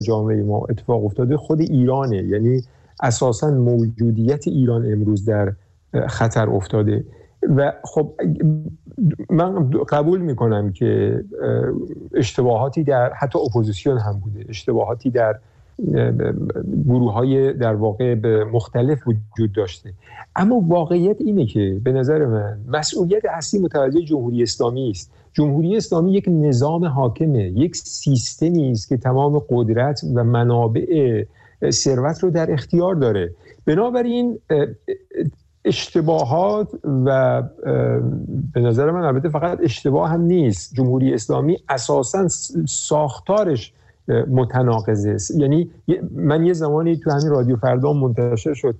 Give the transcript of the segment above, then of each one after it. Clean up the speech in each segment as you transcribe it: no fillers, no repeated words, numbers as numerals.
جامعه ما اتفاق افتاده خود ایرانه. یعنی اساساً موجودیت ایران امروز در خطر افتاده و خب من قبول میکنم که اشتباهاتی در حتی اپوزیسیون هم بوده، اشتباهاتی در گروه‌های در واقع مختلف وجود داشته، اما واقعیت اینه که به نظر من مسئولیت اصلی متوجه جمهوری اسلامی است. جمهوری اسلامی یک نظام حاکمه، یک سیستمی است که تمام قدرت و منابع ثروت رو در اختیار داره. بنابراین اشتباهات و به نظر من البته فقط اشتباه هم نیست، جمهوری اسلامی اساساً ساختارش متناقض است. یعنی من یه زمانی تو همین رادیو فردا منتشر شد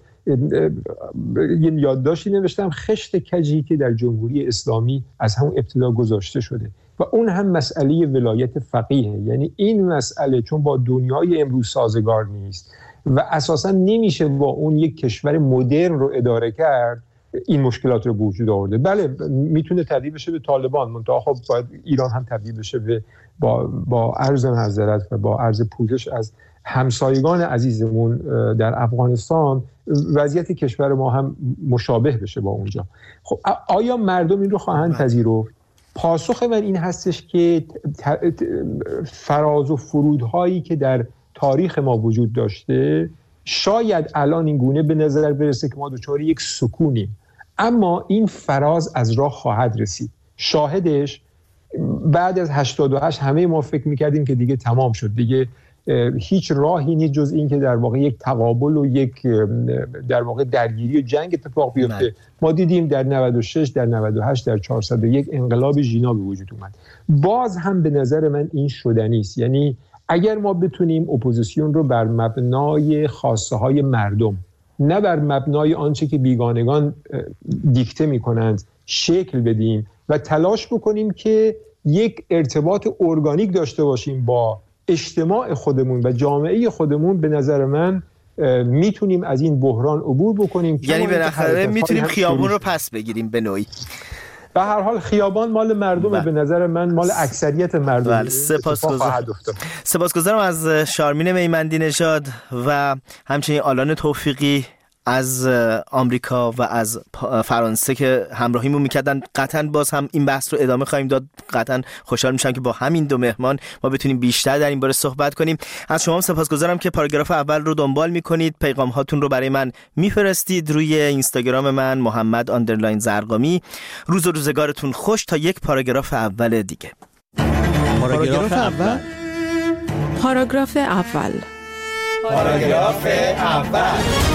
یه یادداشتی نوشتم خشت کجی که در جمهوری اسلامی از همون ابتدا گذاشته شده و اون هم مسئله ولایت فقیه. یعنی این مسئله چون با دنیای امروز سازگار نیست و اساسا نمیشه با اون یک کشور مدرن رو اداره کرد، این مشکلات رو به وجود آورده. بله میتونه تبدیل بشه به طالبان، منتها خب باید ایران هم تبدیل بشه به با عرض معذرت و با عرض پوزش از همسایگان عزیزمون در افغانستان وضعیت کشور ما هم مشابه بشه با اونجا. خب آیا مردم این رو خواهند پذیرفت؟ پاسخ من این هستش که فراز و فرودهایی که در تاریخ ما وجود داشته شاید الان این گونه به نظر برسه که ما دچار یک سکونیم، اما این فراز از راه خواهد رسید. شاهدش بعد از 88 همه ما فکر میکردیم که دیگه تمام شد، دیگه هیچ راهی نیست جز این که در واقع یک تقابل و یک در واقع درگیری و جنگ اتفاق بیفته. ما دیدیم در 96 در 98 در 401 انقلاب ژینا به وجود اومد. باز هم به نظر من این شدنی است. یعنی اگر ما بتونیم اپوزیسیون رو بر مبنای خواسته های مردم، نه بر مبنای آنچه که بیگانگان دیکته میکنند شکل بدیم و تلاش بکنیم که یک ارتباط ارگانیک داشته باشیم با اجتماع خودمون و جامعه خودمون، به نظر من میتونیم از این بحران عبور بکنیم. یعنی بالاخره میتونیم خیابون رو پس بگیریم به نوعی. به هر حال خیابان مال مردمه، به نظر من مال اکثریت مردم. سپاسگزارم از شارمین میمندی نژاد و همچنین آلان توفیقی از آمریکا و از فرانسه که همراهیمون میکردن. قطعا باز هم این بحث رو ادامه خواهیم داد. قطعا خوشحال میشم که با همین دو مهمان ما بتونیم بیشتر در این باره صحبت کنیم. از شما هم سپاسگزارم که پاراگراف اول رو دنبال میکنید، پیغام هاتون رو برای من میفرستید روی اینستاگرام من محمد_زرقامی. روز و روزگارتون خوش تا یک پاراگراف اول دیگه. پاراگراف اول. پاراگراف اول. پاراگراف اول.